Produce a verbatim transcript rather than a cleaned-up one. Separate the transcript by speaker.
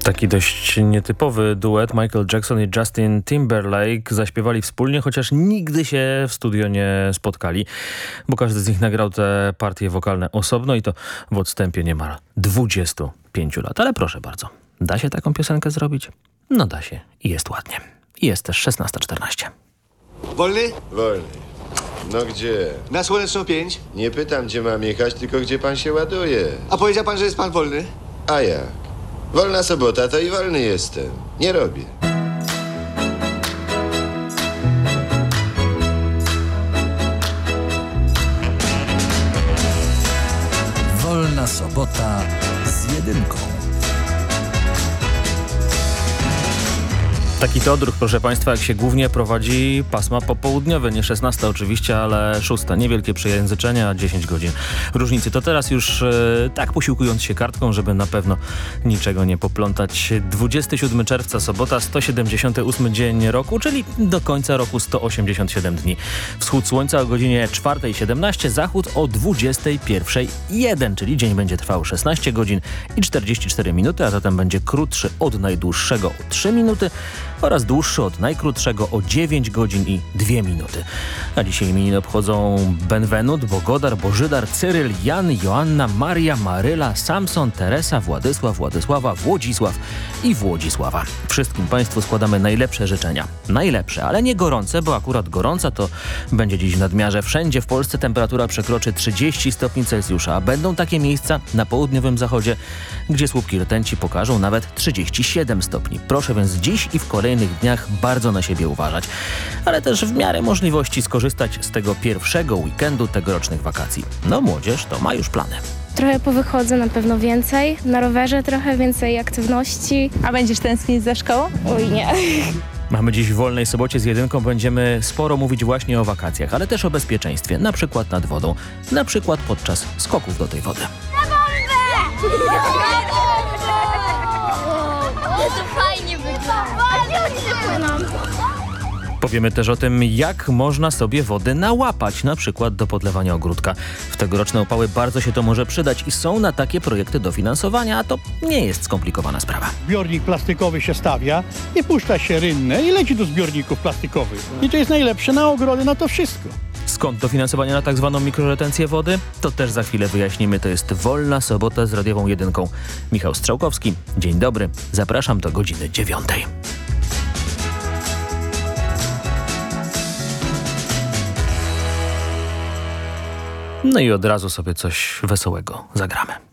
Speaker 1: Taki dość nietypowy duet. Michael Jackson i Justin Timberlake zaśpiewali wspólnie, chociaż nigdy się w studio nie spotkali, bo każdy z nich nagrał te partie wokalne osobno i to w odstępie niemal dwudziestu pięciu lat. Ale proszę bardzo, da się taką piosenkę zrobić? No da się i jest ładnie. I jest też szesnasta czternaście.
Speaker 2: Wolny?
Speaker 3: Wolny. No gdzie?
Speaker 2: Na Słoneczną pięć.
Speaker 3: Nie pytam, gdzie mam jechać, tylko gdzie pan się ładuje.
Speaker 2: A powiedział pan, że jest pan wolny?
Speaker 3: A jak? Wolna sobota, to i wolny jestem. Nie robię.
Speaker 4: Wolna sobota z jedynką.
Speaker 1: Taki to odruch, proszę Państwa, jak się głównie prowadzi pasma popołudniowe. Nie szesnaste oczywiście, ale szóste. Niewielkie przejęzyczenia, a dziesięć godzin różnicy. To teraz już e, tak posiłkując się kartką, żeby na pewno niczego nie poplątać. dwudziestego siódmego czerwca, sobota, sto siedemdziesiąty ósmy dzień roku, czyli do końca roku sto osiemdziesiąt siedem dni. Wschód słońca o godzinie czwartej siedemnaście, zachód o dwudziestej pierwszej jeden, czyli dzień będzie trwał szesnaście godzin i czterdzieści cztery minuty, a zatem będzie krótszy od najdłuższego o trzy minuty, oraz dłuższy od najkrótszego o dziewięć godzin i dwie minuty. A dzisiaj imieniny obchodzą Benwenut, Bogodar, Bożydar, Cyryl, Jan, Joanna, Maria, Maryla, Samson, Teresa, Władysław, Władysława, Włodzisław i Włodzisława. Wszystkim Państwu składamy najlepsze życzenia. Najlepsze, ale nie gorące, bo akurat gorąca to będzie dziś w nadmiarze. Wszędzie w Polsce temperatura przekroczy trzydzieści stopni Celsjusza, a będą takie miejsca na południowym zachodzie, gdzie słupki rtęci pokażą nawet trzydzieści siedem stopni. Proszę więc dziś i w kolejnych dniach bardzo na siebie uważać, ale też w miarę możliwości skorzystać z tego pierwszego weekendu tegorocznych wakacji. No młodzież to ma już plany.
Speaker 5: Trochę powychodzę, na pewno więcej. Na rowerze trochę więcej aktywności.
Speaker 6: A będziesz tęsknić za szkołą?
Speaker 5: Oj, nie.
Speaker 1: Mamy dziś w wolnej sobocie z jedynką. Będziemy sporo mówić właśnie o wakacjach, ale też o bezpieczeństwie, na przykład nad wodą, na przykład podczas skoków do tej wody.
Speaker 7: To fajnie wygląda.
Speaker 1: Powiemy też o tym, jak można sobie wody nałapać, na przykład do podlewania ogródka. W tegoroczne upały bardzo się to może przydać i są na takie projekty dofinansowania, a to nie jest skomplikowana sprawa.
Speaker 8: Zbiornik plastikowy się stawia i puszcza się rynnę i leci do zbiorników plastikowych. I to jest najlepsze na ogrody, na to wszystko.
Speaker 1: Skąd dofinansowanie na tak zwaną mikroretencję wody? To też za chwilę wyjaśnimy. To jest Wolna Sobota z Radiową Jedynką. Michał Strzałkowski, dzień dobry. Zapraszam do godziny dziewiątej. No i od razu sobie coś wesołego zagramy.